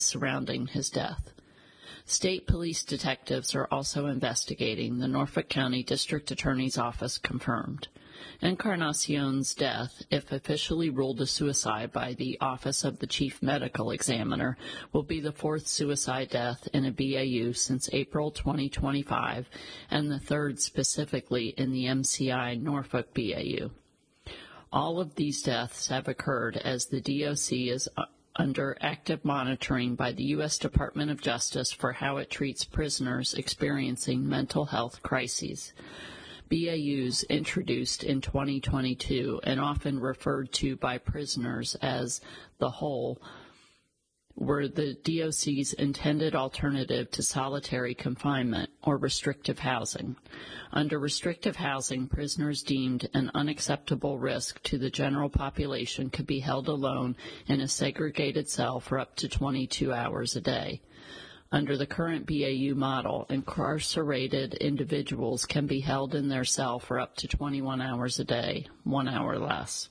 surrounding his death. State police detectives are also investigating, the Norfolk County District Attorney's Office confirmed. Encarnacion's death, if officially ruled a suicide by the Office of the Chief Medical Examiner, will be the fourth suicide death in a BAU since April 2025 and the third specifically in the MCI Norfolk BAU. All of these deaths have occurred as the DOC is under active monitoring by the U.S. Department of Justice for how it treats prisoners experiencing mental health crises. BAUs introduced in 2022 and often referred to by prisoners as the whole were the DOC's intended alternative to solitary confinement or restrictive housing. Under restrictive housing, prisoners deemed an unacceptable risk to the general population could be held alone in a segregated cell for up to 22 hours a day. Under the current BAU model, incarcerated individuals can be held in their cell for up to 21 hours a day, 1 hour less.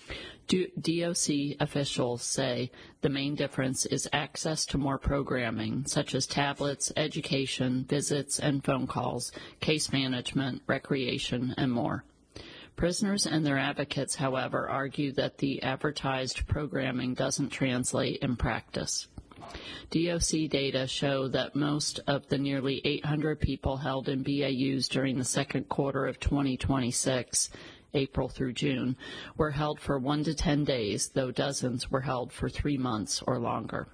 DOC officials say the main difference is access to more programming, such as tablets, education, visits, and phone calls, case management, recreation, and more. Prisoners and their advocates, however, argue that the advertised programming doesn't translate in practice. DOC data show that most of the nearly 800 people held in BAUs during the second quarter of 2026, April through June, were held for 1 to 10 days, though dozens were held for 3 months or longer.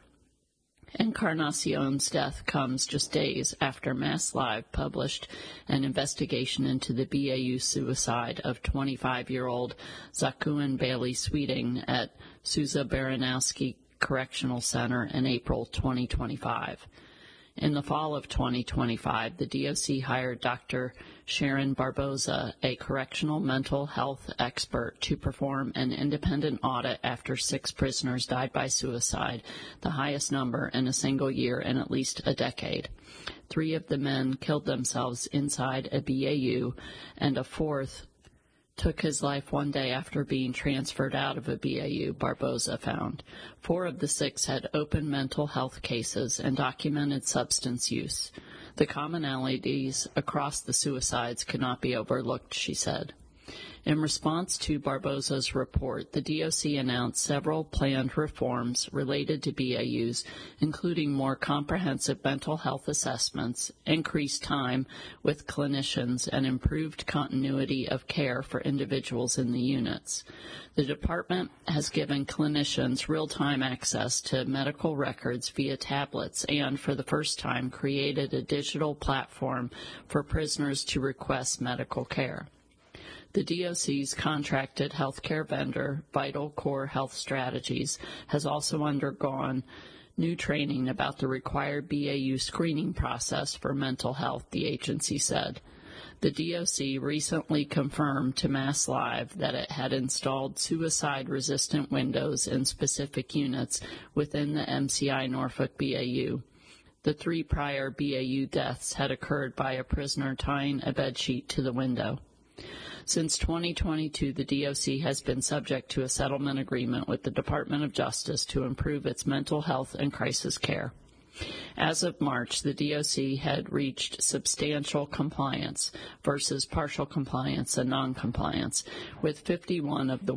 Encarnacion's death comes just days after Mass Live published an investigation into the BAU suicide of 25-year-old Zakuan Bailey Sweeting at Sousa Baranowski Correctional Center in April 2025. In the fall of 2025, the DOC hired Dr. Sharon Barboza, a correctional mental health expert, to perform an independent audit after 6 prisoners died by suicide, the highest number in a single year in at least a decade. 3 of the men killed themselves inside a BAU, and a 4th took his life one day after being transferred out of a BAU, Barboza found. 4 of the 6 had open mental health cases and documented substance use. The commonalities across the suicides could not be overlooked, she said. In response to Barboza's report, the DOC announced several planned reforms related to BAUs, including more comprehensive mental health assessments, increased time with clinicians, and improved continuity of care for individuals in the units. The department has given clinicians real-time access to medical records via tablets and, for the first time, created a digital platform for prisoners to request medical care. The DOC's contracted healthcare vendor, Vital Core Health Strategies, has also undergone new training about the required BAU screening process for mental health, the agency said. The DOC recently confirmed to Mass Live that it had installed suicide-resistant windows in specific units within the MCI Norfolk BAU. The 3 prior BAU deaths had occurred by a prisoner tying a bedsheet to the window. Since 2022, the DOC has been subject to a settlement agreement with the Department of Justice to improve its mental health and crisis care. As of March, the DOC had reached substantial compliance versus partial compliance and noncompliance with 51 of the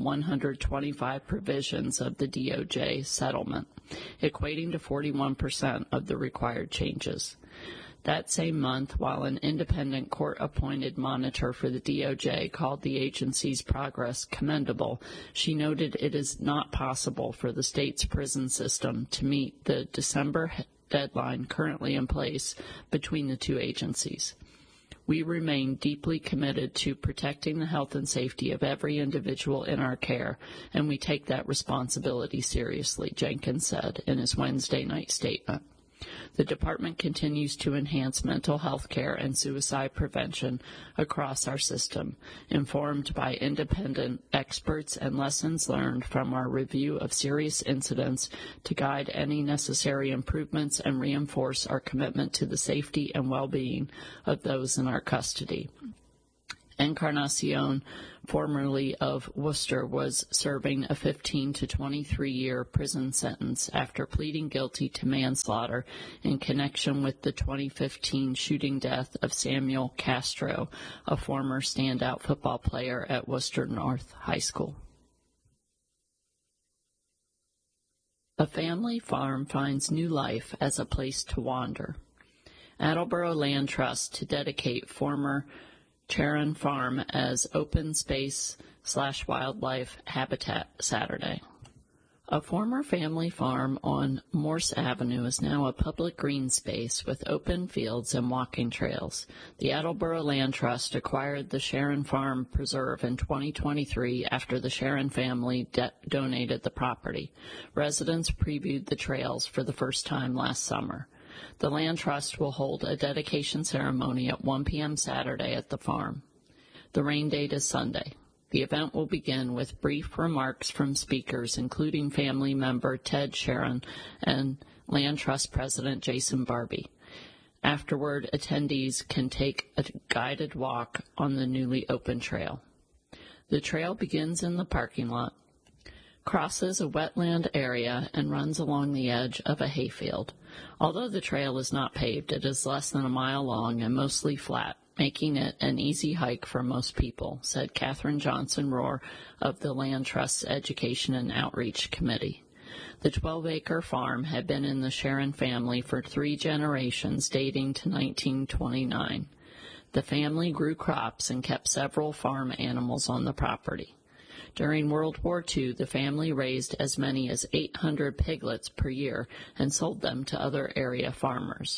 125 provisions of the DOJ settlement, equating to 41% of the required changes. That same month, while an independent court-appointed monitor for the DOJ called the agency's progress commendable, she noted it is not possible for the state's prison system to meet the December deadline currently in place between the 2 agencies. We remain deeply committed to protecting the health and safety of every individual in our care, and we take that responsibility seriously, Jenkins said in his Wednesday night statement. The department continues to enhance mental health care and suicide prevention across our system, informed by independent experts and lessons learned from our review of serious incidents to guide any necessary improvements and reinforce our commitment to the safety and well-being of those in our custody. Encarnacion, formerly of Worcester, was serving a 15 to 23-year prison sentence after pleading guilty to manslaughter in connection with the 2015 shooting death of Samuel Castro, a former standout football player at Worcester North High School. A family farm finds new life as a place to wander. Attleboro Land Trust to dedicate former Charon Farm as open space/wildlife habitat Saturday. A former family farm on Morse Avenue is now a public green space with open fields and walking trails. The Attleboro Land Trust acquired the Sharon Farm Preserve in 2023 after the Sharon family donated the property. Residents previewed the trails for the first time last summer. The Land Trust will hold a dedication ceremony at 1 p.m. Saturday at the farm. The rain date is Sunday. The event will begin with brief remarks from speakers, including family member Ted Sharon and Land Trust President Jason Barbie. Afterward, attendees can take a guided walk on the newly opened trail. The trail begins in the parking lot, crosses a wetland area, and runs along the edge of a hayfield. Although the trail is not paved, it is less than a mile long and mostly flat, making it an easy hike for most people, said Catherine Johnson-Rohr of the Land Trust's Education and Outreach Committee. The 12-acre farm had been in the Sharon family for 3 generations, dating to 1929. The family grew crops and kept several farm animals on the property. During World War II, the family raised as many as 800 piglets per year and sold them to other area farmers.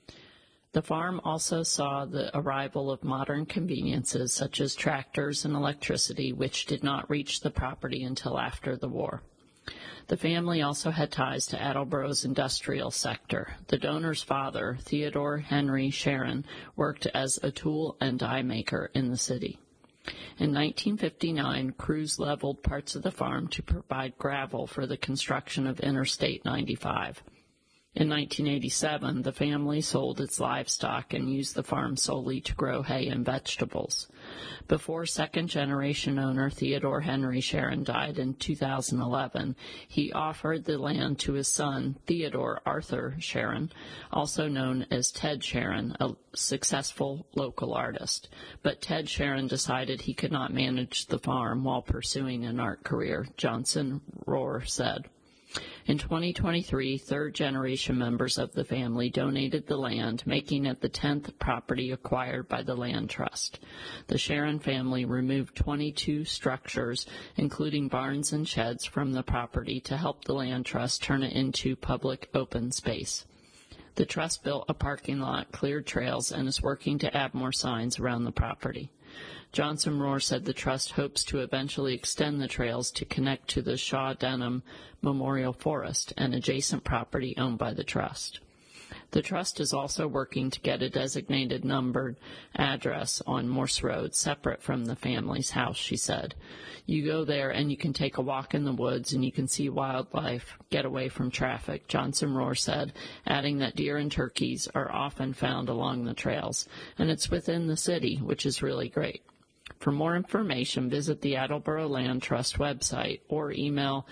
The farm also saw the arrival of modern conveniences such as tractors and electricity, which did not reach the property until after the war. The family also had ties to Attleboro's industrial sector. The donor's father, Theodore Henry Sharon, worked as a tool and die maker in the city. In 1959, crews leveled parts of the farm to provide gravel for the construction of Interstate 95. In 1987, the family sold its livestock and used the farm solely to grow hay and vegetables. Before second-generation owner Theodore Henry Sharon died in 2011, he offered the land to his son, Theodore Arthur Sharon, also known as Ted Sharon, a successful local artist. But Ted Sharon decided he could not manage the farm while pursuing an art career, Johnson-Rohr said. In 2023, third-generation members of the family donated the land, making it the 10th property acquired by the Land Trust. The Sharon family removed 22 structures, including barns and sheds, from the property to help the Land Trust turn it into public open space. The trust built a parking lot, cleared trails, and is working to add more signs around the property. Johnson-Rohr said the trust hopes to eventually extend the trails to connect to the Shaw Denham Memorial Forest, an adjacent property owned by the trust. The trust is also working to get a designated numbered address on Morse Road, separate from the family's house, she said. You go there and you can take a walk in the woods and you can see wildlife, get away from traffic, Johnson-Rohr said, adding that deer and turkeys are often found along the trails, and it's within the city, which is really great. For more information, visit the Attleboro Land Trust website or email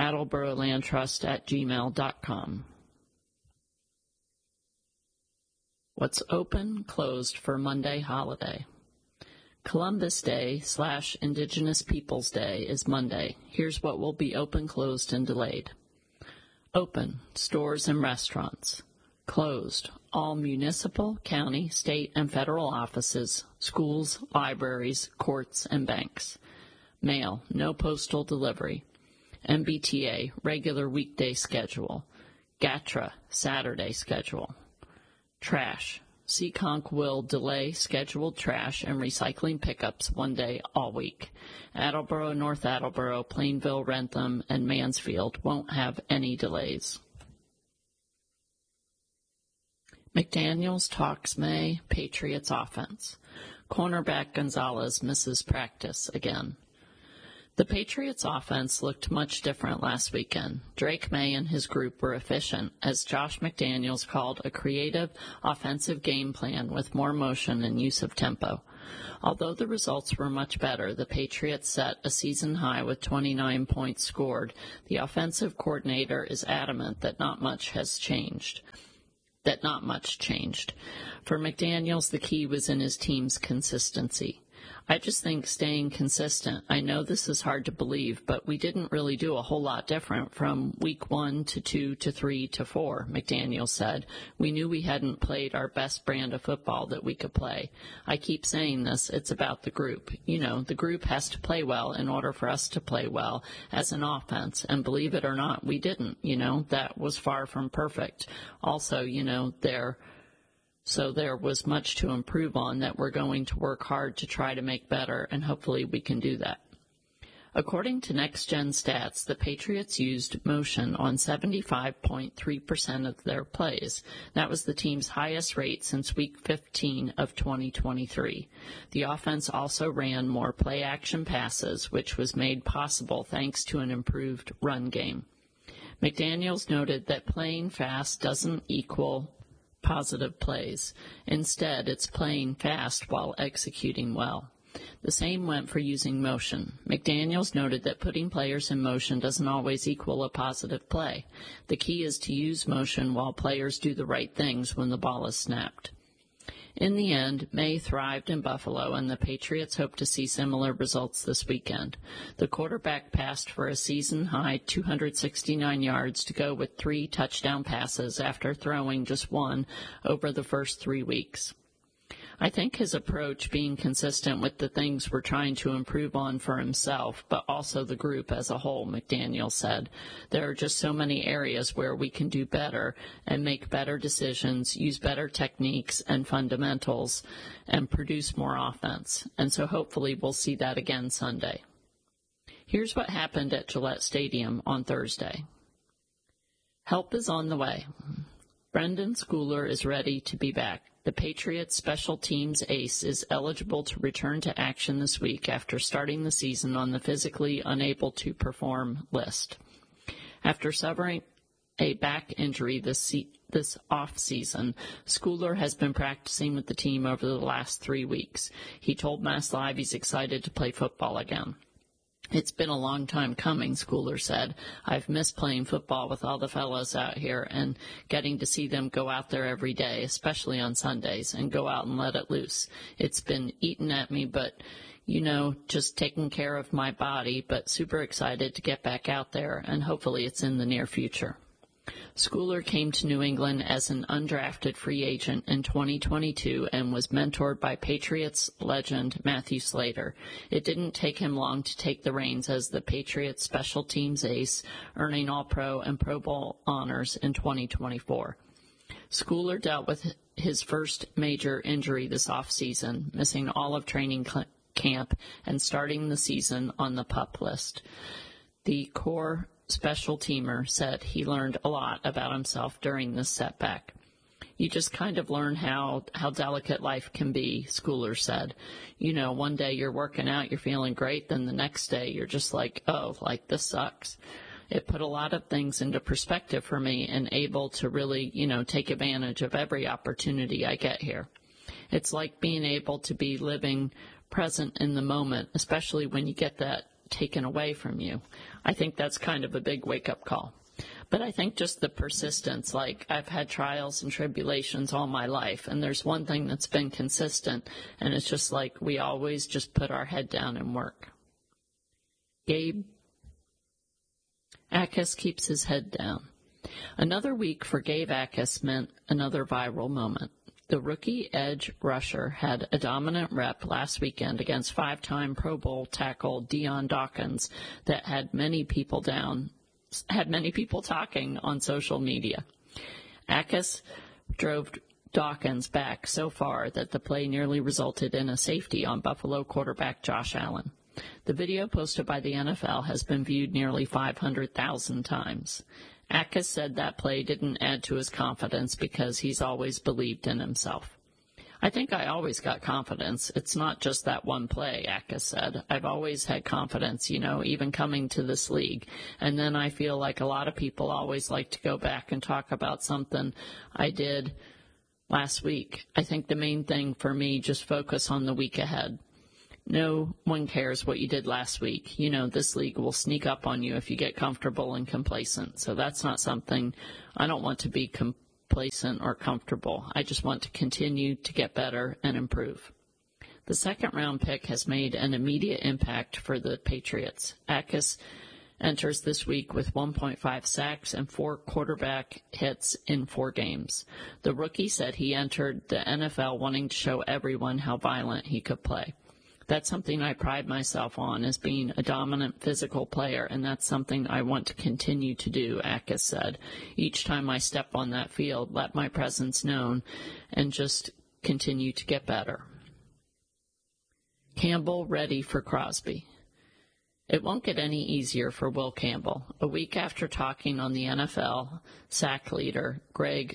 attleborolandtrust@gmail.com. What's open, closed for Monday holiday? Columbus Day / Indigenous Peoples Day is Monday. Here's what will be open, closed, and delayed. Open, stores and restaurants. Closed, all municipal, county, state, and federal offices, schools, libraries, courts, and banks. Mail, no postal delivery. MBTA, regular weekday schedule. GATRA, Saturday schedule. Trash, Seekonk will delay scheduled trash and recycling pickups one day all week. Attleboro, North Attleboro, Plainville, Rentham, and Mansfield won't have any delays. McDaniels talks May, Patriots offense. Cornerback Gonzalez misses practice again. The Patriots' offense looked much different last weekend. Drake May and his group were efficient, as Josh McDaniels called a creative, offensive game plan with more motion and use of tempo. Although the results were much better, the Patriots set a season high with 29 points scored. The offensive coordinator is adamant that not much changed. For McDaniels, the key was in his team's consistency. I just think staying consistent. I know this is hard to believe, but we didn't really do a whole lot different from week 1 to 2 to 3 to 4, McDaniel said. We knew we hadn't played our best brand of football that we could play. I keep saying this, it's about the group. The group has to play well in order for us to play well as an offense. And believe it or not, we didn't. That was far from perfect. Also, So there was much to improve on that we're going to work hard to try to make better, and hopefully we can do that. According to Next Gen Stats, the Patriots used motion on 75.3% of their plays. That was the team's highest rate since Week 15 of 2023. The offense also ran more play-action passes, which was made possible thanks to an improved run game. McDaniels noted that playing fast doesn't equal positive plays. Instead, it's playing fast while executing well. The same went for using motion. McDaniels noted that putting players in motion doesn't always equal a positive play. The key is to use motion while players do the right things when the ball is snapped. In the end, May thrived in Buffalo, and the Patriots hope to see similar results this weekend. The quarterback passed for a season-high 269 yards to go with 3 touchdown passes after throwing just 1 over the first 3 weeks. I think his approach, being consistent with the things we're trying to improve on for himself, but also the group as a whole, McDaniel said. There are just so many areas where we can do better and make better decisions, use better techniques and fundamentals, and produce more offense. And so hopefully we'll see that again Sunday. Here's what happened at Gillette Stadium on Thursday. Help is on the way. Brendan Schooler is ready to be back. The Patriots special teams ace is eligible to return to action this week after starting the season on the physically unable to perform list. After suffering a back injury this off-season, Schooler has been practicing with the team over the last 3 weeks. He told Mass Live he's excited to play football again. It's been a long time coming, Schooler said. I've missed playing football with all the fellows out here and getting to see them go out there every day, especially on Sundays, and go out and let it loose. It's been eating at me, but, just taking care of my body, but super excited to get back out there, and hopefully it's in the near future. Schooler came to New England as an undrafted free agent in 2022 and was mentored by Patriots legend Matthew Slater. It didn't take him long to take the reins as the Patriots special teams ace, earning All-Pro and Pro Bowl honors in 2024. Schooler dealt with his first major injury this offseason, missing all of training camp and starting the season on the PUP list. The core special teamer said he learned a lot about himself during this setback. You just kind of learn how delicate life can be, Schooler said. One day you're working out, you're feeling great, then the next day you're just like, this sucks. It put a lot of things into perspective for me and able to really, take advantage of every opportunity I get here. It's like being able to be living present in the moment, especially when you get that taken away from you. I think that's kind of a big wake-up call. But I think just the persistence, I've had trials and tribulations all my life, and there's one thing that's been consistent, and it's just we always just put our head down and work. Gabe Akis keeps his head down. Another week for Gabe Akis meant another viral moment. The rookie edge rusher had a dominant rep last weekend against 5-time Pro Bowl tackle Dion Dawkins that had many people talking on social media. Akis drove Dawkins back so far that the play nearly resulted in a safety on Buffalo quarterback Josh Allen. The video posted by the NFL has been viewed nearly 500,000 times. Akis said that play didn't add to his confidence because he's always believed in himself. I think I always got confidence. It's not just that one play, Ackes said. I've always had confidence, even coming to this league. And then I feel like a lot of people always like to go back and talk about something I did last week. I think the main thing for me, just focus on the week ahead. No one cares what you did last week. This league will sneak up on you if you get comfortable and complacent. So that's not something I don't want to be complacent or comfortable. I just want to continue to get better and improve. The second-round pick has made an immediate impact for the Patriots. Ackes enters this week with 1.5 sacks and 4 quarterback hits in 4 games. The rookie said he entered the NFL wanting to show everyone how violent he could play. That's something I pride myself on, as being a dominant physical player, and that's something I want to continue to do, Ackes said. Each time I step on that field, let my presence known, and just continue to get better. Campbell ready for Crosby. It won't get any easier for Will Campbell. A week after taking on the NFL sack leader, Greg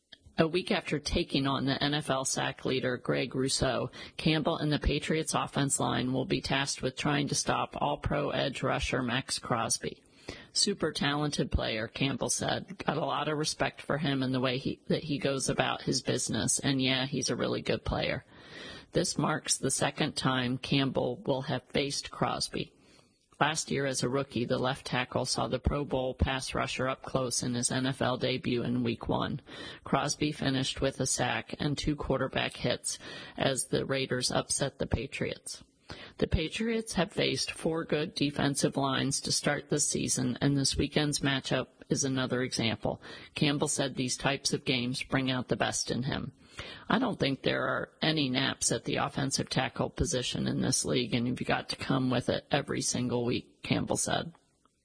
Rousseau, Campbell and the Patriots offense line will be tasked with trying to stop all-pro edge rusher Max Crosby. Super talented player, Campbell said. Got a lot of respect for him and the way that he goes about his business, and yeah, he's a really good player. This marks the second time Campbell will have faced Crosby. Last year, as a rookie, the left tackle saw the Pro Bowl pass rusher up close in his NFL debut in Week 1. Crosby finished with a sack and 2 quarterback hits as the Raiders upset the Patriots. The Patriots have faced 4 good defensive lines to start this season, and this weekend's matchup is another example. Campbell said these types of games bring out the best in him. I don't think there are any naps at the offensive tackle position in this league, and you've got to come with it every single week, Campbell said.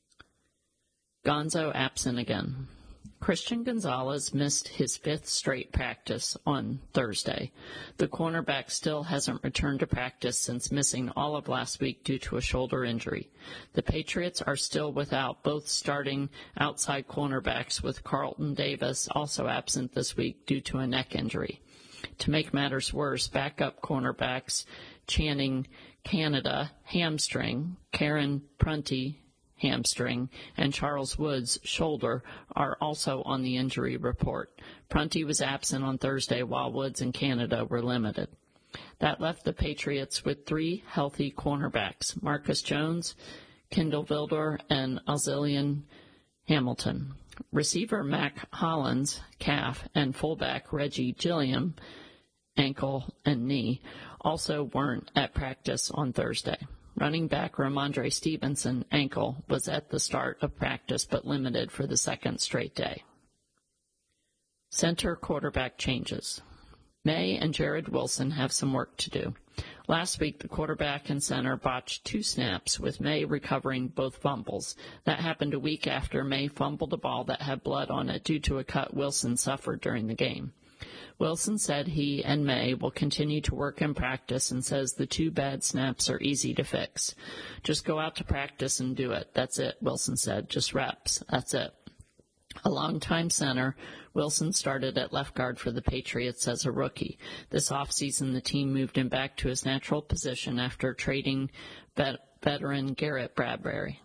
Gonzo absent again. Christian Gonzalez missed his 5th straight practice on Thursday. The cornerback still hasn't returned to practice since missing all of last week due to a shoulder injury. The Patriots are still without both starting outside cornerbacks, with Carlton Davis also absent this week due to a neck injury. To make matters worse, backup cornerbacks Channing Canada, hamstring, Karen Prunty, hamstring, and Charles Woods, shoulder, are also on the injury report. Prunty was absent on Thursday, while Woods and Canada were limited. That left the Patriots with 3 healthy cornerbacks, Marcus Jones, Kendall Vildor, and Azilian Hamilton. Receiver Mac Hollins, calf, and fullback Reggie Gilliam, ankle and knee, also weren't at practice on Thursday. Running back Ramondre Stevenson, ankle, was at the start of practice but limited for the 2nd straight day. Center quarterback changes. May and Jared Wilson have some work to do. Last week, the quarterback and center botched 2 snaps, with May recovering both fumbles. That happened a week after May fumbled a ball that had blood on it due to a cut Wilson suffered during the game. Wilson said he and May will continue to work in practice and says the 2 bad snaps are easy to fix. Just go out to practice and do it. That's it, Wilson said. Just reps. That's it. A longtime center, Wilson started at left guard for the Patriots as a rookie. This offseason, the team moved him back to his natural position after trading veteran Garrett Bradbury.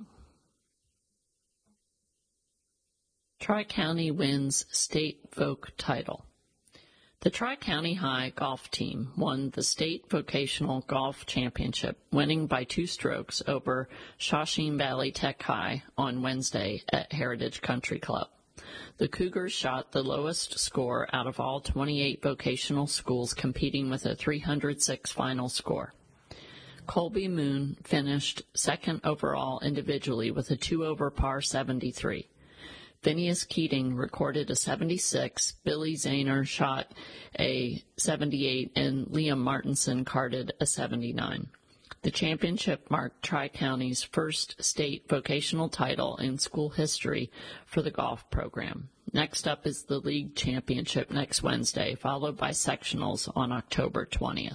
Tri-County wins state Voc title. The Tri-County High golf team won the State Vocational Golf Championship, winning by 2 strokes over Shawshene Valley Tech High on Wednesday at Heritage Country Club. The Cougars shot the lowest score out of all 28 vocational schools, competing with a 306 final score. Colby Moon finished 2nd overall individually with a 2-over par 73. Phineas Keating recorded a 76, Billy Zahner shot a 78, and Liam Martinson carded a 79. The championship marked Tri-County's first state vocational title in school history for the golf program. Next up is the league championship next Wednesday, followed by sectionals on October 20th.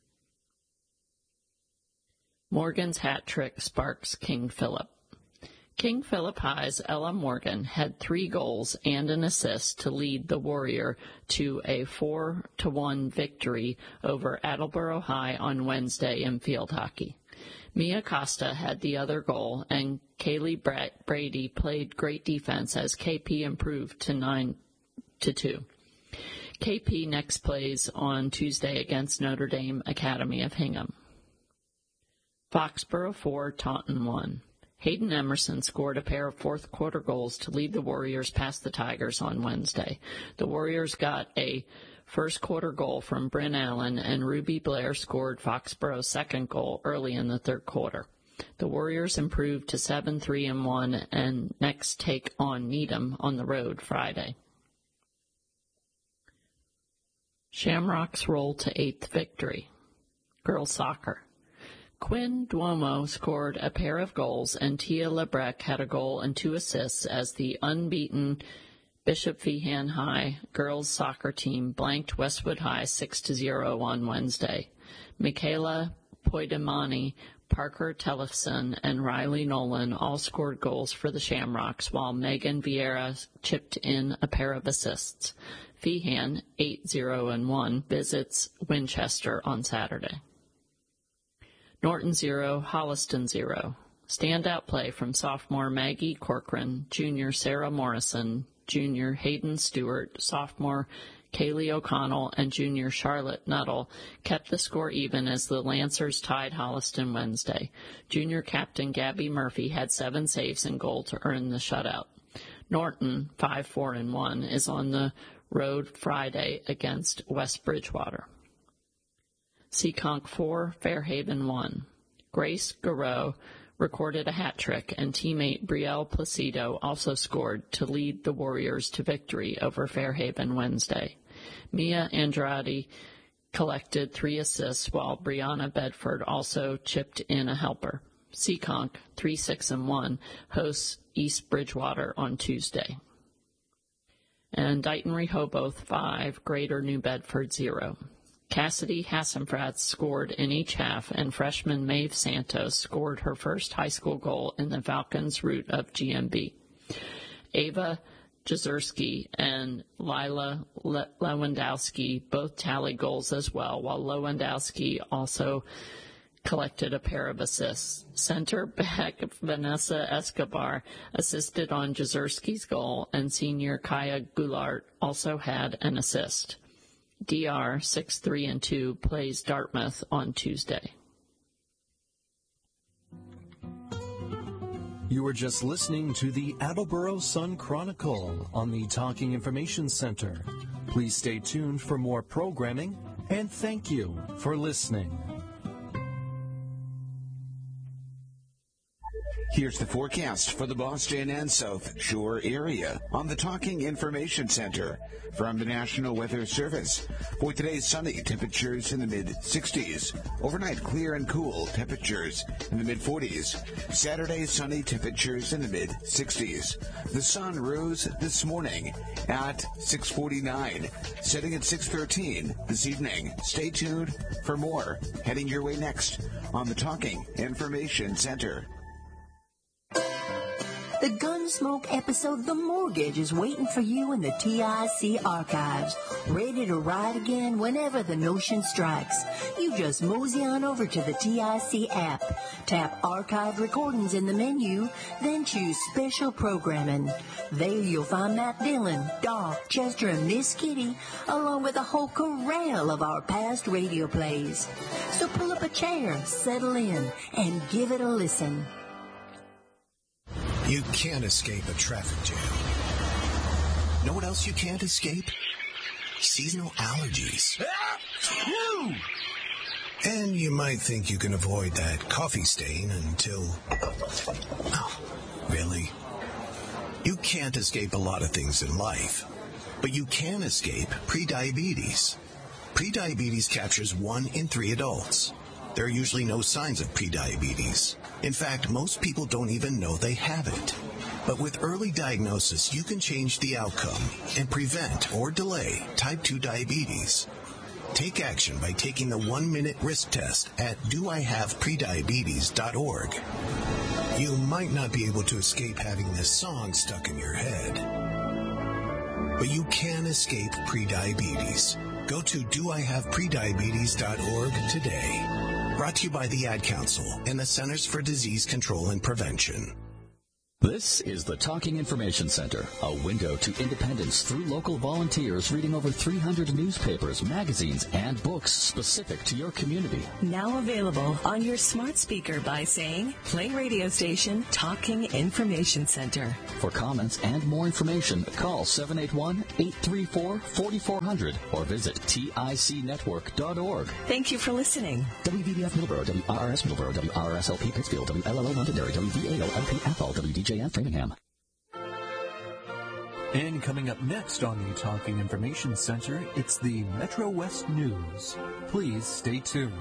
Morgan's hat trick sparks King Philip. King Philip High's Ella Morgan had 3 goals and an assist to lead the Warrior to a 4-1 victory over Attleboro High on Wednesday in field hockey. Mia Costa had the other goal, and Kaylee Brady played great defense as KP improved to 9-2. KP next plays on Tuesday against Notre Dame Academy of Hingham. Foxborough 4, Taunton 1. Hayden Emerson scored a pair of fourth-quarter goals to lead the Warriors past the Tigers on Wednesday. The Warriors got a first-quarter goal from Bryn Allen, and Ruby Blair scored Foxborough's second goal early in the third quarter. The Warriors improved to 7-3-1 and next take on Needham on the road Friday. Shamrocks roll to 8th victory. Girls soccer. Quinn Duomo scored a pair of goals, and Tia Lebrec had a goal and 2 assists as the unbeaten Bishop Feehan High girls soccer team blanked Westwood High 6-0 on Wednesday. Michaela Poidamani, Parker Tellefson, and Riley Nolan all scored goals for the Shamrocks, while Megan Vieira chipped in a pair of assists. Feehan, 8-0-1, visits Winchester on Saturday. Norton 0, Holliston 0. Standout play from sophomore Maggie Corcoran, junior Sarah Morrison, junior Hayden Stewart, sophomore Kaylee O'Connell, and junior Charlotte Nuttall kept the score even as the Lancers tied Holliston Wednesday. Junior captain Gabby Murphy had 7 saves and goal to earn the shutout. Norton, 5-4-1, is on the road Friday against West Bridgewater. Seekonk 4, Fairhaven 1. Grace Garreau recorded a hat trick, and teammate Brielle Placido also scored to lead the Warriors to victory over Fairhaven Wednesday. Mia Andrade collected 3 assists, while Brianna Bedford also chipped in a helper. Seekonk, 3-6-1, hosts East Bridgewater on Tuesday. And Dighton Rehoboth 5, Greater New Bedford 0. Cassidy Hassenfratz scored in each half, and freshman Maeve Santos scored her first high school goal in the Falcons' route of GMB. Ava Jezerski and Lila Lewandowski both tallied goals as well, while Lewandowski also collected a pair of assists. Center back Vanessa Escobar assisted on Jezerski's goal, and senior Kaya Goulart also had an assist. DR 6-3-2 plays Dartmouth on Tuesday. You were just listening to the Attleboro Sun Chronicle on the Talking Information Center. Please stay tuned for more programming, and thank you for listening. Here's the forecast for the Boston and South Shore area on the Talking Information Center from the National Weather Service. For today's sunny, temperatures in the mid-60s. Overnight, clear and cool, temperatures in the mid-40s. Saturday, sunny, temperatures in the mid-60s. The sun rose this morning at 6:49, setting at 6:13 this evening. Stay tuned for more heading your way next on the Talking Information Center. The Gunsmoke episode The Mortgage is waiting for you in the TIC archives, ready to ride again whenever the notion strikes. You just mosey on over to the TIC app, tap Archived Recordings in the menu, then choose Special Programming. There you'll find Matt Dillon, Doc, Chester, and Miss Kitty, along with a whole corral of our past radio plays. So pull up a chair, settle in, and give it a listen. You can't escape a traffic jam. Know what else you can't escape? Seasonal allergies. And you might think you can avoid that coffee stain until... Oh, really? You can't escape a lot of things in life, but you can escape prediabetes. Prediabetes captures 1 in 3 adults. There are usually no signs of prediabetes. In fact, most people don't even know they have it. But with early diagnosis, you can change the outcome and prevent or delay type 2 diabetes. Take action by taking the 1-minute risk test at doihaveprediabetes.org. You might not be able to escape having this song stuck in your head, but you can escape prediabetes. Go to doihaveprediabetes.org today. Brought to you by the Ad Council and the Centers for Disease Control and Prevention. This is the Talking Information Center, a window to independence through local volunteers reading over 300 newspapers, magazines, and books specific to your community. Now available on your smart speaker by saying, play radio station Talking Information Center. For comments and more information, call 781-834-4400 or visit ticnetwork.org. Thank you for listening. WVDF Middleborough, WRRS Middleborough, WRSLP Pittsfield, WLLO Londonderry, WVAO-LP Athol, WDJN Framingham. And coming up next on the Talking Information Center, it's the Metro West News. Please stay tuned.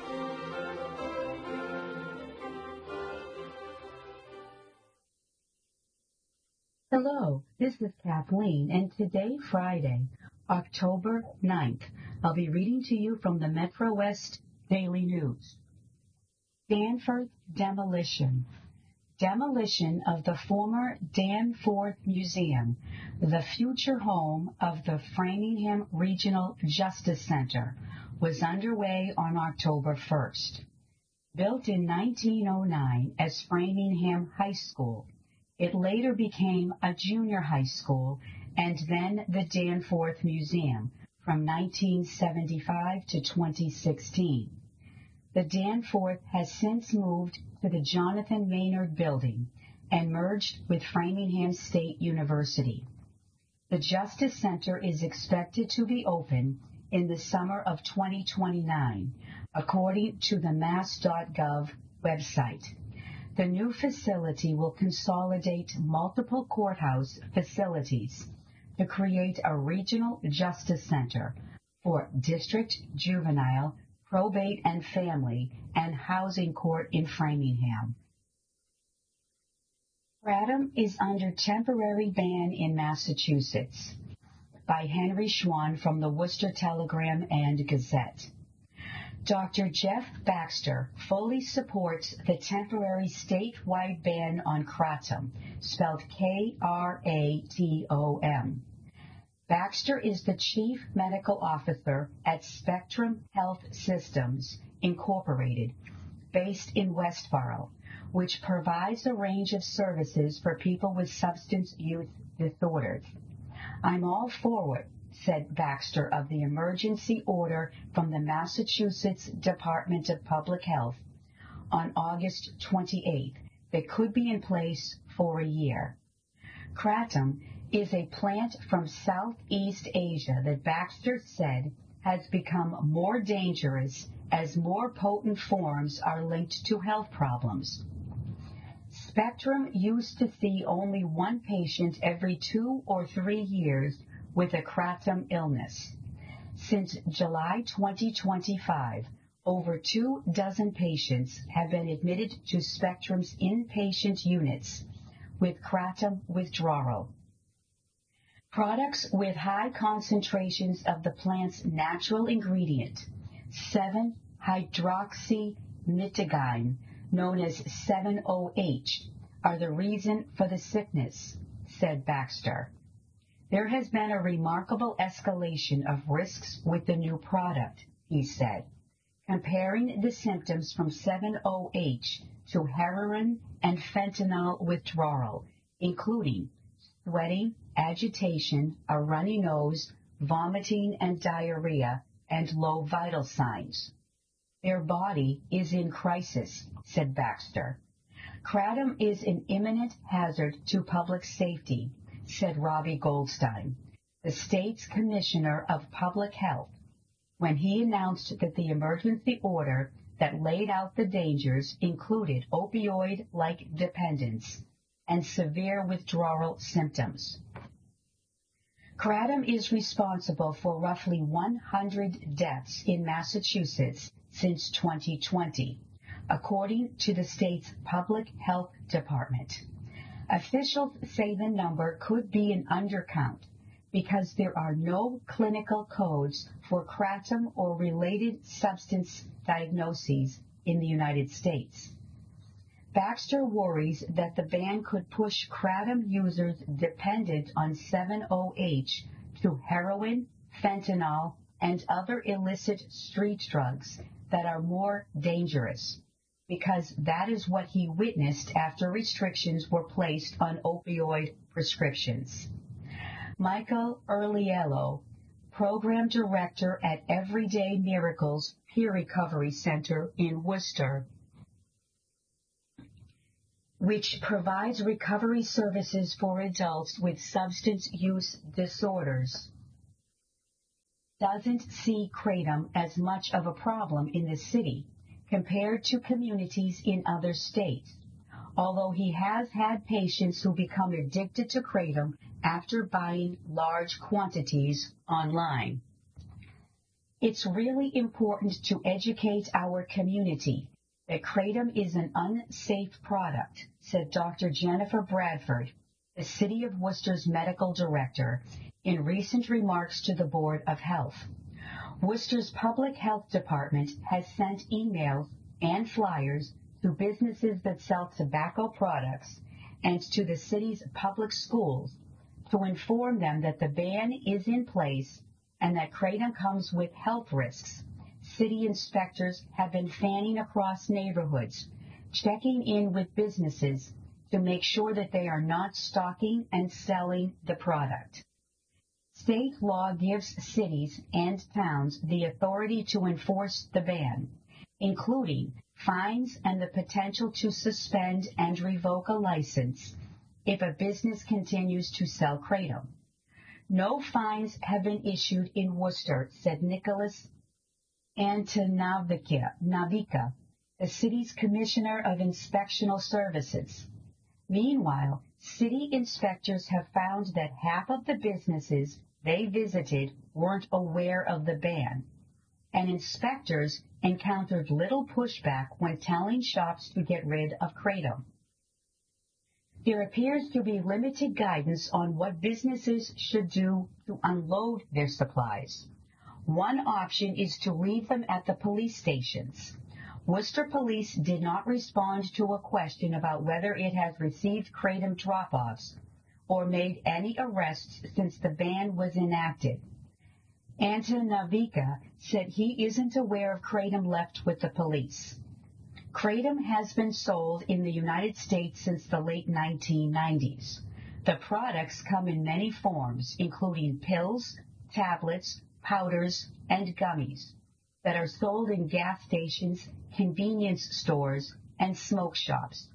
Hello, this is Kathleen, and today, Friday, October 9th, I'll be reading to you from the Metro West Daily News. Danforth demolition. Demolition of the former Danforth Museum, the future home of the Framingham Regional Justice Center, was underway on October 1st. Built in 1909 as Framingham High School, it later became a junior high school and then the Danforth Museum from 1975 to 2016. The Danforth has since moved to the Jonathan Maynard Building and merged with Framingham State University. The Justice Center is expected to be open in the summer of 2029, according to the mass.gov website. The new facility will consolidate multiple courthouse facilities to create a regional justice center for district, juvenile, probate and family, and housing court in Framingham. Kratom is under temporary ban in Massachusetts. By Henry Schwann from the Worcester Telegram and Gazette. Dr. Jeff Baxter fully supports the temporary statewide ban on kratom, spelled K-R-A-T-O-M. Baxter is the Chief Medical Officer at Spectrum Health Systems, Incorporated, based in Westborough, which provides a range of services for people with substance use disorders. I'm all for it, said Baxter of the emergency order from the Massachusetts Department of Public Health on August 28th that could be in place for a year. Kratom is a plant from Southeast Asia that Baxter said has become more dangerous as more potent forms are linked to health problems. Spectrum used to see only one patient every 2 or 3 years with a kratom illness. Since July 2025, over 24 patients have been admitted to Spectrum's inpatient units with kratom withdrawal. Products with high concentrations of the plant's natural ingredient, 7-hydroxymetagyne, known as 7-OH, are the reason for the sickness, said Baxter. There has been a remarkable escalation of risks with the new product, he said, comparing the symptoms from 7-OH to heroin and fentanyl withdrawal, including sweating, agitation, a runny nose, vomiting and diarrhea, and low vital signs. Their body is in crisis, said Baxter. Kratom is an imminent hazard to public safety, said Robbie Goldstein, the state's commissioner of public health, when he announced that the emergency order that laid out the dangers included opioid-like dependence and severe withdrawal symptoms. Kratom is responsible for roughly 100 deaths in Massachusetts since 2020, according to the state's public health department. Officials say the number could be an undercount because there are no clinical codes for kratom or related substance diagnoses in the United States. Baxter worries that the ban could push kratom users dependent on 7-OH to heroin, fentanyl, and other illicit street drugs that are more dangerous, because that is what he witnessed after restrictions were placed on opioid prescriptions. Michael Earliello, Program Director at Everyday Miracles Peer Recovery Center in Worcester, which provides recovery services for adults with substance use disorders, doesn't see kratom as much of a problem in the city compared to communities in other states, although he has had patients who become addicted to kratom after buying large quantities online. It's really important to educate our community that kratom is an unsafe product, said Dr. Jennifer Bradford, the City of Worcester's medical director, in recent remarks to the Board of Health. Worcester's Public Health Department has sent emails and flyers to businesses that sell tobacco products and to the city's public schools to inform them that the ban is in place and that kratom comes with health risks. City inspectors have been fanning across neighborhoods, checking in with businesses to make sure that they are not stocking and selling the product. State law gives cities and towns the authority to enforce the ban, including fines and the potential to suspend and revoke a license if a business continues to sell kratom. No fines have been issued in Worcester, said Nicholas Antonavica, the city's Commissioner of Inspectional Services. Meanwhile, city inspectors have found that half of the businesses they visited weren't aware of the ban, and inspectors encountered little pushback when telling shops to get rid of kratom. There appears to be limited guidance on what businesses should do to unload their supplies. One option is to leave them at the police stations. Worcester Police did not respond to a question about whether it has received kratom drop-offs or made any arrests since the ban was enacted. Antonavica said he isn't aware of kratom left with the police. Kratom has been sold in the United States since the late 1990s. The products come in many forms, including pills, tablets, powders, and gummies that are sold in gas stations, convenience stores, and smoke shops.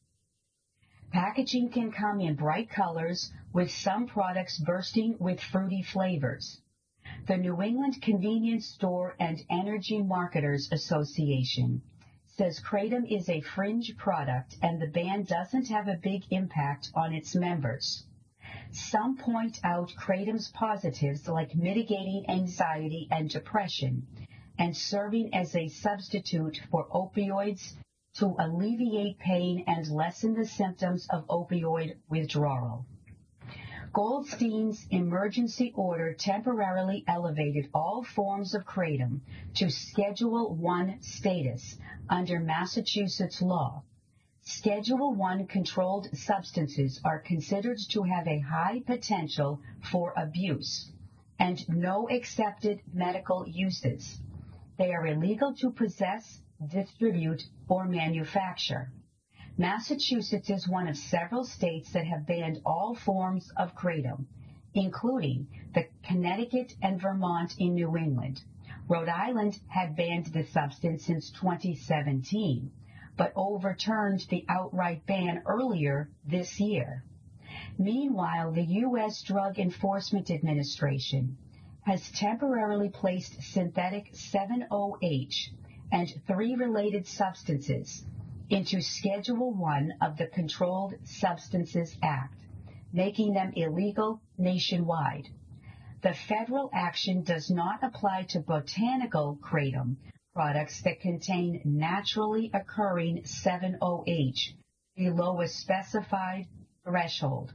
Packaging can come in bright colors, with some products bursting with fruity flavors. The New England Convenience Store and Energy Marketers Association says kratom is a fringe product and the ban doesn't have a big impact on its members. Some point out kratom's positives like mitigating anxiety and depression and serving as a substitute for opioids to alleviate pain and lessen the symptoms of opioid withdrawal. Goldstein's emergency order temporarily elevated all forms of kratom to Schedule I status under Massachusetts law. Schedule I controlled substances are considered to have a high potential for abuse and no accepted medical uses. They are illegal to possess, distribute, or manufacture. Massachusetts is one of several states that have banned all forms of kratom, including the Connecticut and Vermont in New England. Rhode Island had banned the substance since 2017, but overturned the outright ban earlier this year. Meanwhile, the U.S. Drug Enforcement Administration has temporarily placed synthetic 7-OH and 3 related substances into Schedule I of the Controlled Substances Act, making them illegal nationwide. The federal action does not apply to botanical kratom products that contain naturally occurring 7-OH below a specified threshold.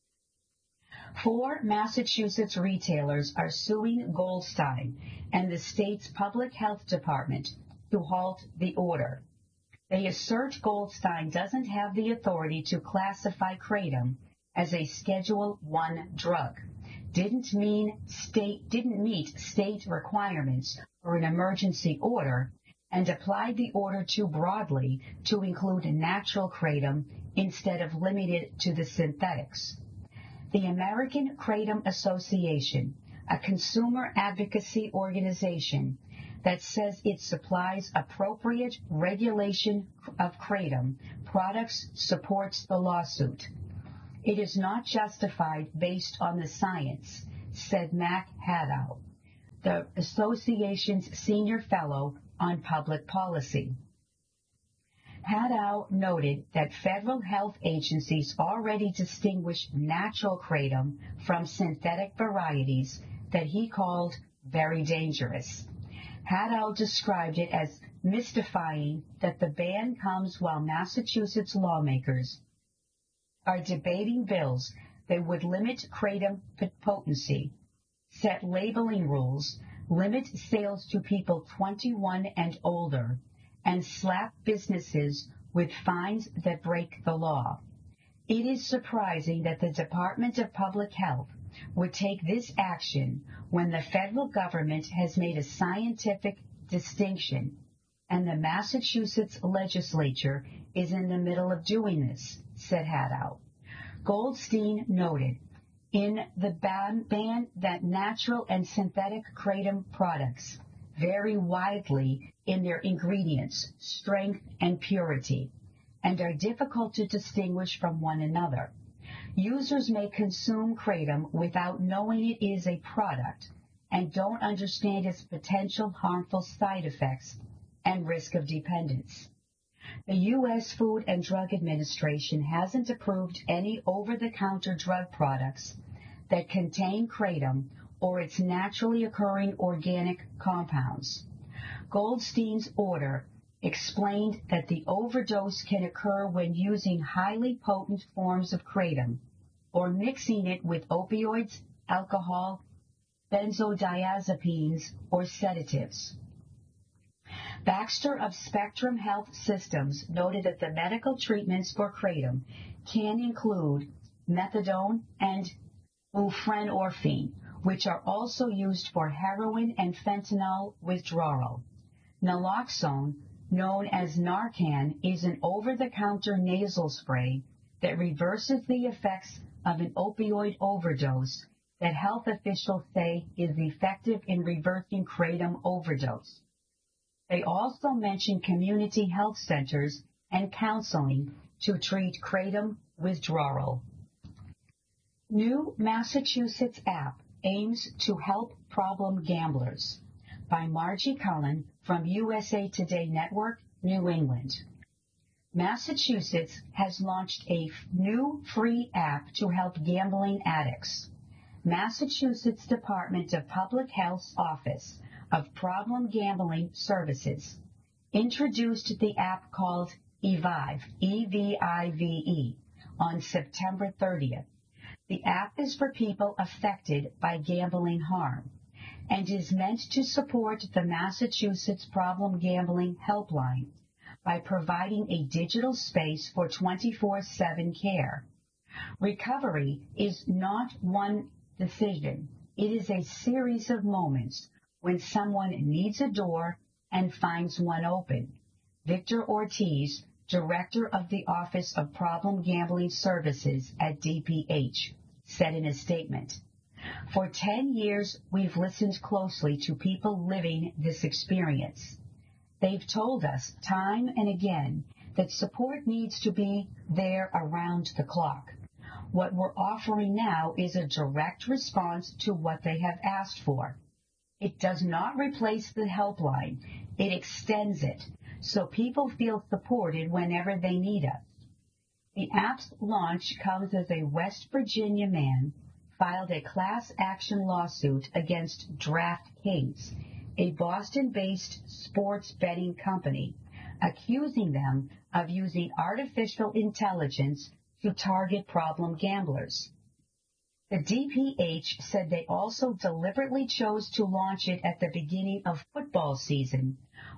4 Massachusetts retailers are suing Goldstein and the state's public health department to halt the order. They assert Goldstein doesn't have the authority to classify kratom as a Schedule I drug, didn't meet state requirements for an emergency order, and applied the order too broadly to include natural kratom instead of limited to the synthetics. The American Kratom Association, a consumer advocacy organization that says it supplies appropriate regulation of kratom products, supports the lawsuit. It is not justified based on the science, said Mac Haddow, the association's senior fellow on public policy. Haddow noted that federal health agencies already distinguish natural kratom from synthetic varieties that he called very dangerous. Haddow described it as mystifying that the ban comes while Massachusetts lawmakers are debating bills that would limit kratom potency, set labeling rules, limit sales to people 21 and older, and slap businesses with fines that break the law. It is surprising that the Department of Public Health would take this action when the federal government has made a scientific distinction and the Massachusetts legislature is in the middle of doing this, said Haddow. Goldstein noted in the ban that natural and synthetic kratom products vary widely in their ingredients, strength, and purity, and are difficult to distinguish from one another. Users may consume kratom without knowing it is a product and don't understand its potential harmful side effects and risk of dependence. The U.S. Food and Drug Administration hasn't approved any over-the-counter drug products that contain kratom or its naturally occurring organic compounds. Goldstein's order explained that the overdose can occur when using highly potent forms of kratom or mixing it with opioids, alcohol, benzodiazepines, or sedatives. Baxter of Spectrum Health Systems noted that the medical treatments for kratom can include methadone and buprenorphine, which are also used for heroin and fentanyl withdrawal. Naloxone, known as Narcan, is an over-the-counter nasal spray that reverses the effects of an opioid overdose that health officials say is effective in reversing kratom overdose. They also mention community health centers and counseling to treat kratom withdrawal. New Massachusetts app aims to help problem gamblers, by Margie Cullen from USA Today Network, New England. Massachusetts has launched a new free app to help gambling addicts. Massachusetts Department of Public Health's Office of Problem Gambling Services introduced the app called Evive, E-V-I-V-E, on September 30th. The app is for people affected by gambling harm and is meant to support the Massachusetts Problem Gambling Helpline by providing a digital space for 24/7 care. Recovery is not one decision. It is a series of moments when someone needs a door and finds one open. Victor Ortiz, Director of the Office of Problem Gambling Services at DPH, said in a statement, "For 10 years, we've listened closely to people living this experience. They've told us time and again that support needs to be there around the clock. What we're offering now is a direct response to what they have asked for. It does not replace the helpline. It extends it, so people feel supported whenever they need us." The app's launch comes as a West Virginia man filed a class action lawsuit against DraftKings, a Boston-based sports betting company, accusing them of using artificial intelligence to target problem gamblers. The DPH said they also deliberately chose to launch it at the beginning of football season,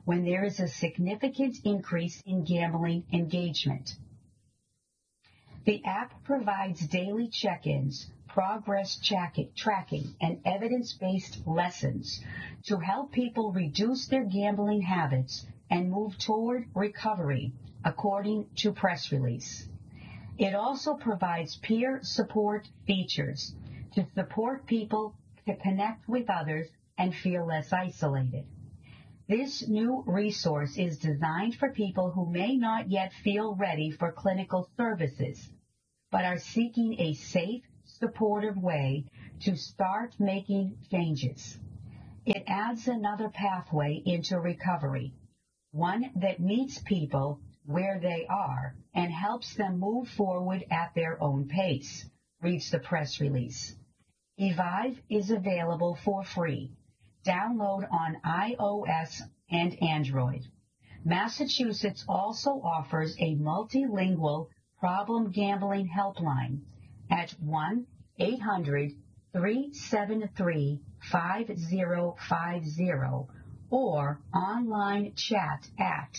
when there is a significant increase in gambling engagement. The app provides daily check-ins, progress tracking, and evidence-based lessons to help people reduce their gambling habits and move toward recovery, according to press release. It also provides peer support features to support people to connect with others and feel less isolated. This new resource is designed for people who may not yet feel ready for clinical services, but are seeking a safe, supportive way to start making changes. It adds another pathway into recovery, one that meets people where they are and helps them move forward at their own pace, reads the press release. Evive is available for free. Download on iOS and Android. Massachusetts also offers a multilingual problem gambling helpline at 1-800-373-5050 or online chat at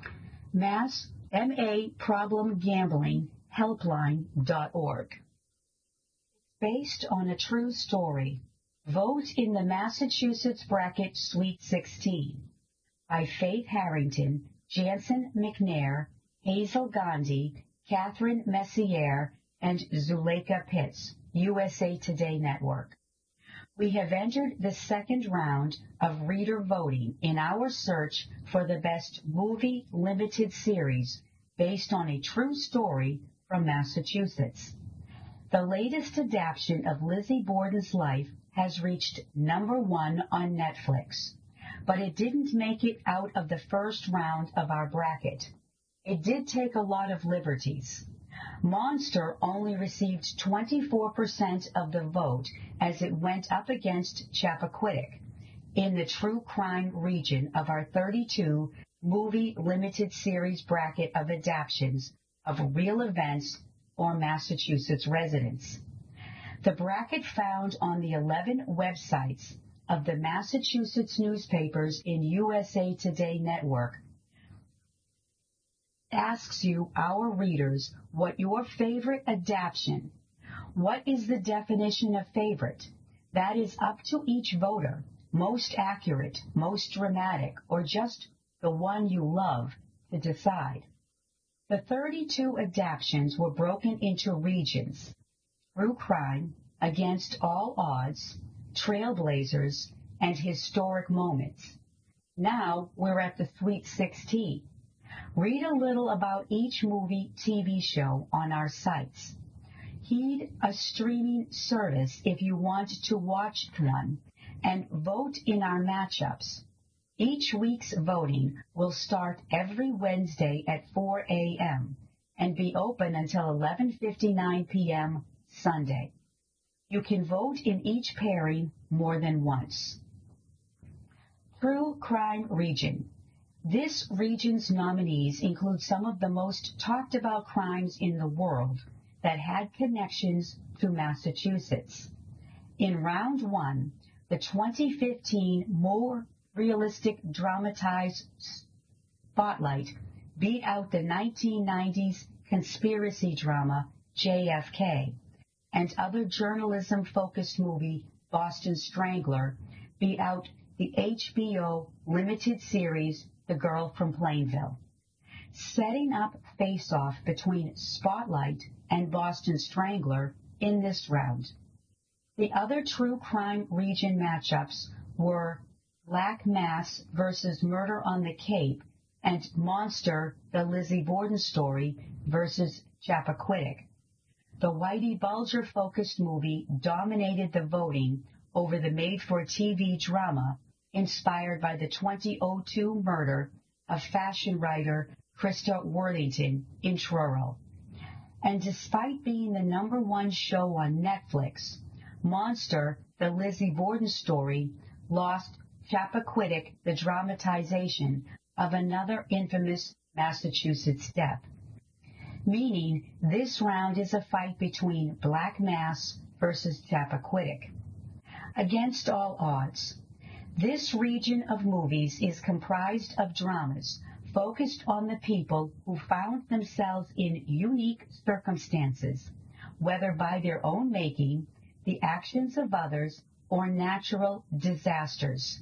maproblemgamblinghelpline.org. Based on a true story, vote in the Massachusetts Bracket Sweet 16 by Faith Harrington, Jansen McNair, Hazel Gandhi, Catherine Messier, and Zuleika Pitts, USA Today Network. We have entered the second round of reader voting in our search for the best movie limited series based on a true story from Massachusetts. The latest adaptation of Lizzie Borden's life has reached #1 on Netflix, but it didn't make it out of the first round of our bracket. It did take a lot of liberties. Monster only received 24% of the vote as it went up against Chappaquiddick in the true crime region of our 32 movie limited series bracket of adaptions of real events or Massachusetts residents. The bracket found on the 11 websites of the Massachusetts newspapers in USA Today Network asks you, our readers, what your favorite adaptation. What is the definition of favorite? That is up to each voter, most accurate, most dramatic, or just the one you love to decide. The 32 adaptations were broken into regions: true crime, against all odds, trailblazers, and historic moments. Now we're at the Sweet 16. Read a little about each movie, TV show on our sites. Heed a streaming service if you want to watch one, and vote in our matchups. Each week's voting will start every Wednesday at 4 a.m. and be open until 11:59 p.m. Sunday. You can vote in each pairing more than once. True Crime Region. This region's nominees include some of the most talked about crimes in the world that had connections to Massachusetts. In round 1, the 2015 more realistic dramatized Spotlight beat out the 1990s conspiracy drama JFK, and other journalism-focused movie Boston Strangler beat out the HBO limited series The Girl from Plainville. Setting up face-off between Spotlight and Boston Strangler in this round. The other true crime region matchups were Black Mass versus Murder on the Cape and Monster, the Lizzie Borden story versus Chappaquiddick. The Whitey Bulger-focused movie dominated the voting over the made-for-TV drama inspired by the 2002 murder of fashion writer Krista Worthington in Truro. And despite being the #1 show on Netflix, Monster, the Lizzie Borden story, lost Chappaquiddick the dramatization of another infamous Massachusetts death. Meaning this round is a fight between Black Mass versus Chappaquiddick. Against all odds. This region of movies is comprised of dramas focused on the people who found themselves in unique circumstances, whether by their own making, the actions of others, or natural disasters.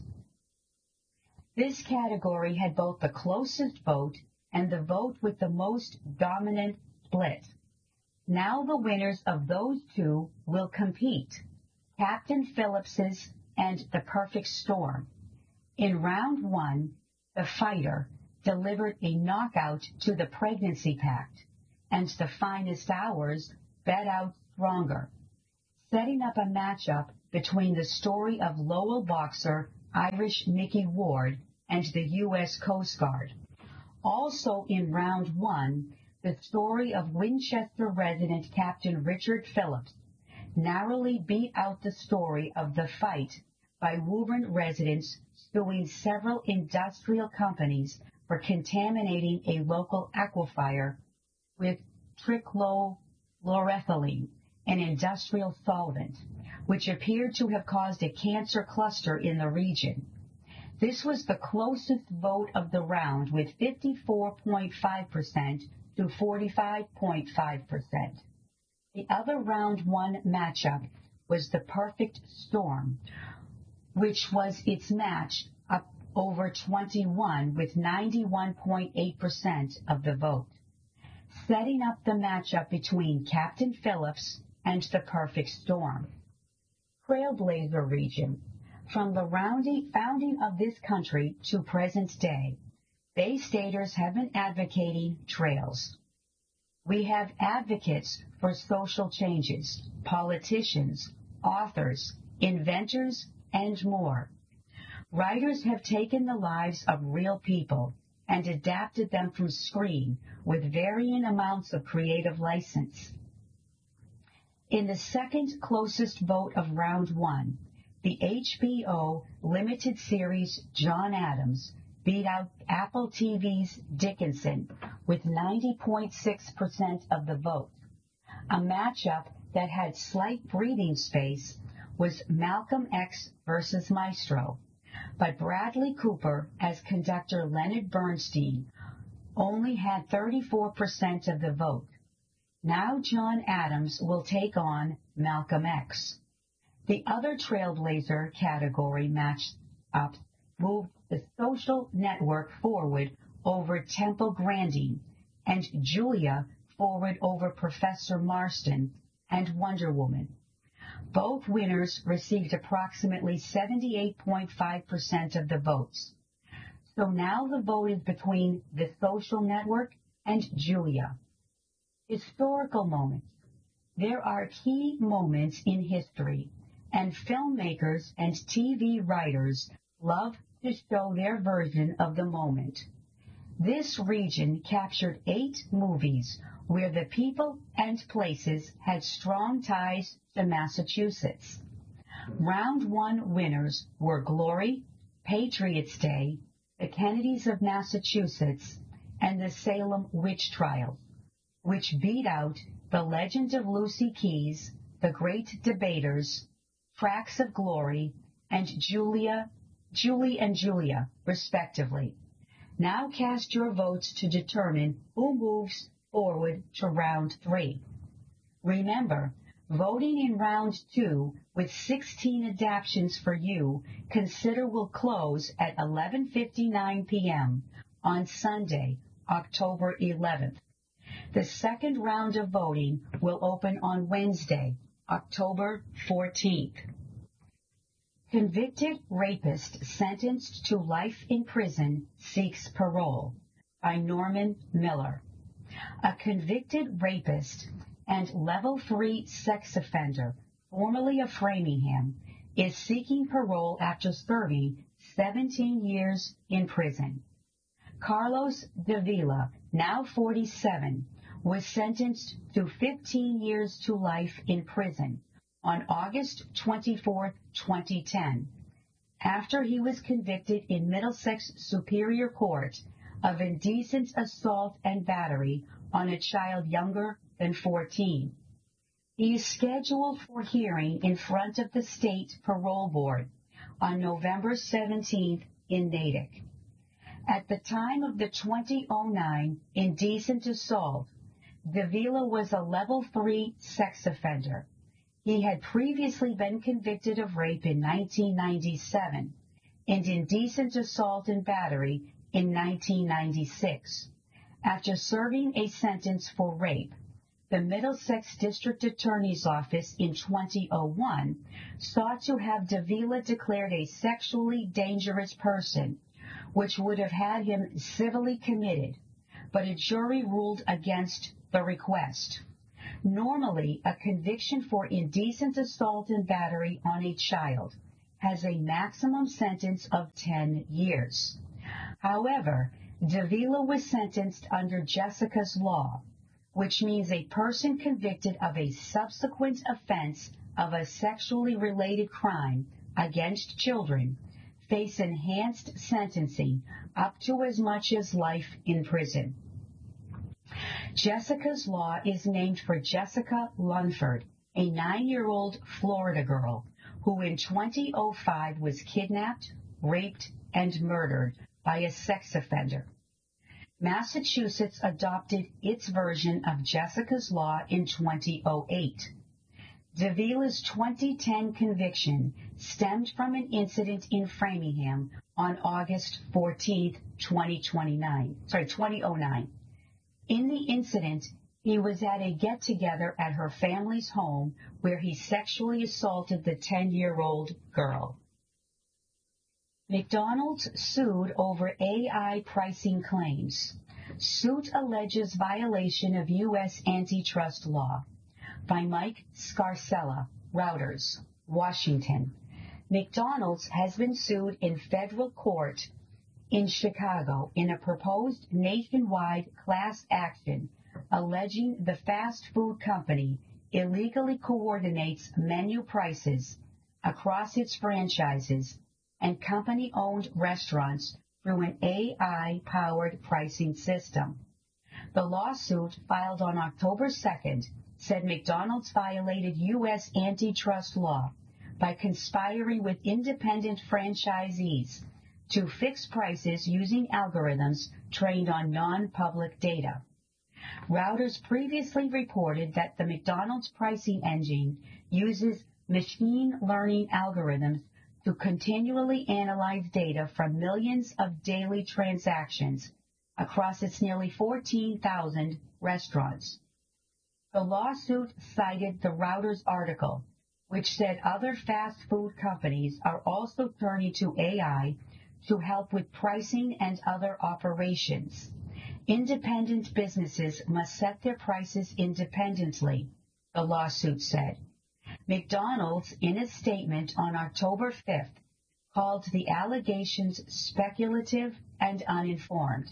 This category had both the closest vote and the vote with the most dominant split. Now the winners of those two will compete, Captain Phillips's and The Perfect Storm. In round one, The Fighter delivered a knockout to The Pregnancy Pact, and The Finest Hours bet out Stronger, setting up a matchup between the story of Lowell boxer Irish Mickey Ward and the U.S. Coast Guard. Also in round one, the story of Winchester resident Captain Richard Phillips narrowly beat out the story of The Fight by Woburn residents suing several industrial companies for contaminating a local aquifer with trichloroethylene, an industrial solvent, which appeared to have caused a cancer cluster in the region. This was the closest vote of the round, with 54.5% to 45.5%. The other round one matchup was The Perfect Storm, which was its match up over 21 with 91.8% of the vote, setting up the matchup between Captain Phillips and The Perfect Storm. Trailblazer region. From the founding of this country to present day, Bay Staters have been advocating trails. We have advocates for social changes, politicians, authors, inventors, and more. Writers have taken the lives of real people and adapted them from screen with varying amounts of creative license. In the second closest vote of round one, the HBO limited series John Adams beat out Apple TV's Dickinson with 90.6% of the vote. A matchup that had slight breathing space was Malcolm X versus Maestro, but Bradley Cooper as conductor Leonard Bernstein only had 34% of the vote. Now John Adams will take on Malcolm X. The other Trailblazer category match-ups moved The Social Network forward over Temple Grandin and Julia forward over Professor Marston and Wonder Woman. Both winners received approximately 78.5% of the votes. So now the vote is between The Social Network and Julia. Historical moments. There are key moments in history, and filmmakers and TV writers love to show their version of the moment. This region captured 8 movies where the people and places had strong ties to Massachusetts. Round 1 winners were Glory, Patriots Day, The Kennedys of Massachusetts, and the Salem Witch Trials, which beat out The Legend of Lucy Keys, The Great Debaters, Tracks of Glory, and Julie and Julia, respectively. Now cast your votes to determine who moves forward to round 3. Remember, voting in round 2 with 16 adaptions for you consider will close at 11:59 p.m. on Sunday, October 11th. The second round of voting will open on Wednesday, October 14th. Convicted rapist sentenced to life in prison seeks parole by Norman Miller. A convicted rapist and level 3 sex offender, formerly of Framingham, is seeking parole after serving 17 years in prison. Carlos Davila, now 47, was sentenced to 15 years to life in prison on August 24, 2010, after he was convicted in Middlesex Superior Court of indecent assault and battery on a child younger than 14. He is scheduled for hearing in front of the State Parole Board on November 17th in Natick. At the time of the 2009 indecent assault, Davila was a level 3 sex offender. He had previously been convicted of rape in 1997 and indecent assault and battery in 1996. After serving a sentence for rape, the Middlesex District Attorney's Office in 2001 sought to have Davila declared a sexually dangerous person, which would have had him civilly committed, but a jury ruled against the request. Normally, a conviction for indecent assault and battery on a child has a maximum sentence of 10 years. However, Davila was sentenced under Jessica's law, which means a person convicted of a subsequent offense of a sexually related crime against children face enhanced sentencing up to as much as life in prison. Jessica's law is named for Jessica Lunford, a 9-year-old Florida girl who in 2005 was kidnapped, raped, and murdered by a sex offender. Massachusetts adopted its version of Jessica's law in 2008. Davila's 2010 conviction stemmed from an incident in Framingham on August 14, 2009. In the incident, he was at a get-together at her family's home where he sexually assaulted the 10-year-old girl. McDonald's sued over AI pricing claims. Suit alleges violation of U.S. antitrust law. By Mike Scarcella, Reuters, Washington. McDonald's has been sued in federal court in Chicago in a proposed nationwide class action alleging the fast food company illegally coordinates menu prices across its franchises and company-owned restaurants through an AI-powered pricing system. The lawsuit, filed on October 2nd, said McDonald's violated U.S. antitrust law by conspiring with independent franchisees to fix prices using algorithms trained on non-public data. Reuters previously reported that the McDonald's pricing engine uses machine learning algorithms to continually analyze data from millions of daily transactions across its nearly 14,000 restaurants. The lawsuit cited the Reuters article, which said other fast food companies are also turning to AI to help with pricing and other operations. Independent businesses must set their prices independently, the lawsuit said. McDonald's, in a statement on October 5th, called the allegations speculative and uninformed.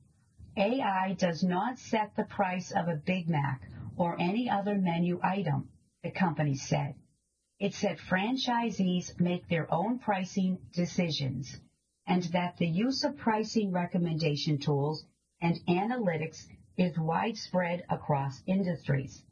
AI does not set the price of a Big Mac or any other menu item, the company said. It said franchisees make their own pricing decisions and that the use of pricing recommendation tools and analytics is widespread across industries.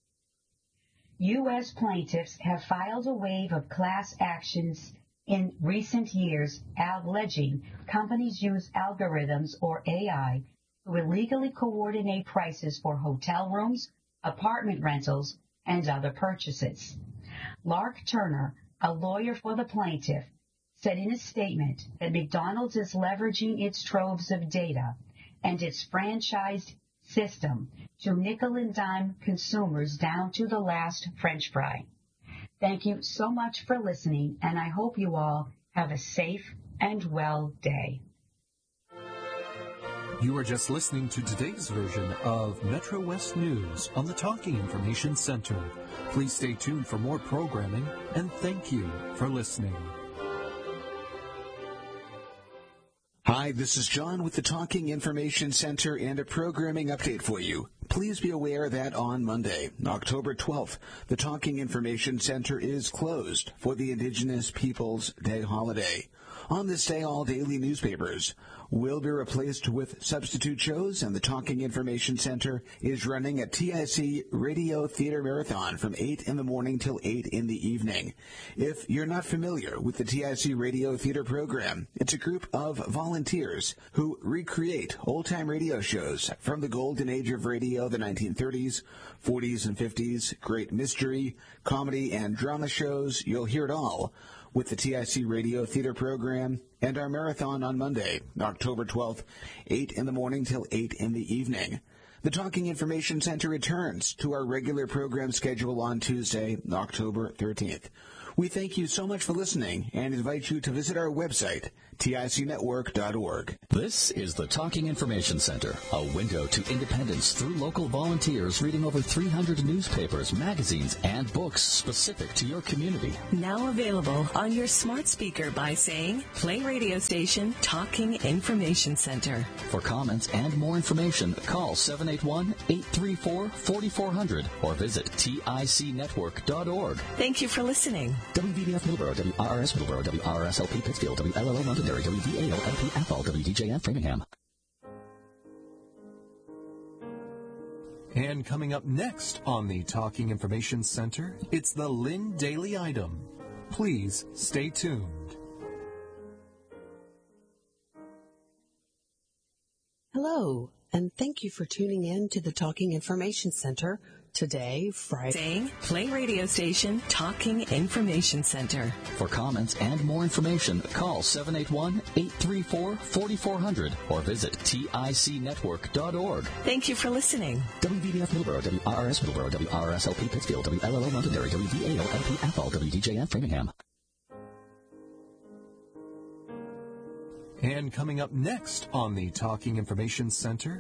U.S. plaintiffs have filed a wave of class actions in recent years alleging companies use algorithms or AI to illegally coordinate prices for hotel rooms, apartment rentals, and other purchases. Lark Turner, a lawyer for the plaintiff, said in a statement that McDonald's is leveraging its troves of data and its franchised system to nickel and dime consumers down to the last French fry. Thank you so much for listening, and I hope you all have a safe and well day. You are just listening to today's version of Metro West News on the Talking Information Center. Please stay tuned for more programming, and thank you for listening. Hi, this is John with the Talking Information Center and a programming update for you. Please be aware that on Monday, October 12th, the Talking Information Center is closed for the Indigenous Peoples Day holiday. On this day, all daily newspapers will be replaced with substitute shows, and the Talking Information Center is running a TIC Radio Theater Marathon from 8 in the morning till 8 in the evening. If you're not familiar with the TIC Radio Theater program, it's a group of volunteers who recreate old-time radio shows from the golden age of radio, the 1930s, 40s, and 50s, great mystery, comedy, and drama shows. You'll hear it all with the TIC Radio Theater program and our marathon on Monday, October 12th, 8 in the morning till 8 in the evening. The Talking Information Center returns to our regular program schedule on Tuesday, October 13th. We thank you so much for listening and invite you to visit our website, ticnetwork.org. This is the Talking Information Center, a window to independence through local volunteers reading over 300 newspapers, magazines, and books specific to your community. Now available on your smart speaker by saying, play radio station Talking Information Center. For comments and more information, call 781-834-4400 or visit ticnetwork.org. Thank you for listening. WVDF Middleborough, WRRS Middleborough, WRSLP Pittsfield, WLLO Londonderry, WVAO-LP Athol, WDJF Framingham. And coming up next on the Talking Information Center, it's the Lynn Daily Item. Please stay tuned. Hello, and thank you for tuning in to the Talking Information Center. Today, Friday. Saying, play radio station Talking Information Center. For comments and more information, call 781-834-4400 or visit ticnetwork.org. Thank you for listening. WVDF Middleborough, WRRS Middleborough, WRSLP Pittsfield, WLLO Londonderry, WVAO-LP Athol, WDJF Framingham. And coming up next on the Talking Information Center,